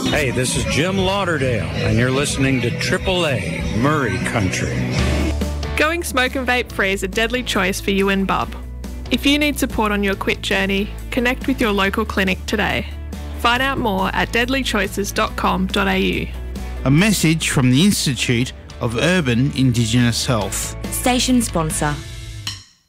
Hey, this is Jim Lauderdale, and you're listening to AAA Murray Country. Going smoke and vape free is a deadly choice for you and Bub. If you need support on your quit journey, connect with your local clinic today. Find out more at deadlychoices.com.au. A message from the Institute of Urban Indigenous Health. Station sponsor.